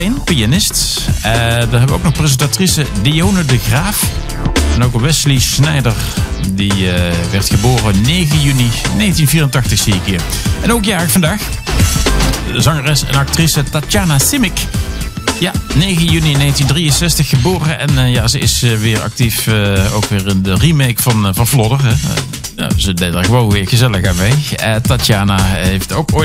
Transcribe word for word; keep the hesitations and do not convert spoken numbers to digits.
Een pianist. Uh, dan hebben we ook nog presentatrice Dione de Graaf. En ook Wesley Snijder. Die uh, werd geboren negen juni negentien vierentachtig, zie ik hier. En ook jarig vandaag. De zangeres en actrice Tatjana Simic. Ja, negen juni negentien drieënzestig geboren. En uh, ja, ze is uh, weer actief. Uh, ook weer in de remake van, uh, van Vlodder. Hè. Uh, nou, ze deed er gewoon weer gezellig aan mee. Uh, Tatjana heeft ook ooit